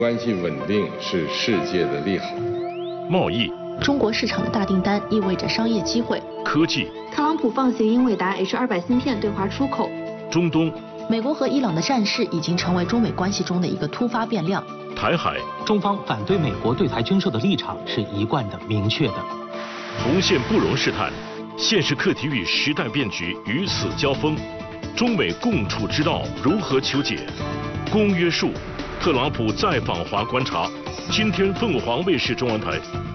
关系稳定是世界的利好。 贸易， 中国市场的大订单意味着商业机会。 科技， 特朗普放行英伟达 H200芯片对华出口。 中东， 美国和伊朗的战事已经成为中美关系中的一个突发变量。 台海， 中方反对美国对台军售的立场是一贯的、明确的。 红线不容试探，现实课题与时代变局与此交锋，中美共处之道如何求解？公约数，特朗普再访华观察。今天凤凰卫视中文台